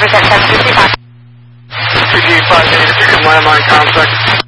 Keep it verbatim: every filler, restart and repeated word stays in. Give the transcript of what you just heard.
Service at seven fifty-five. P G five eight, if you can landline contact.